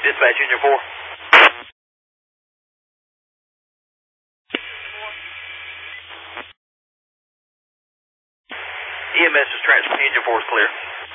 Dispatch Engine 4. EMS is transferring. Engine 4 is clear.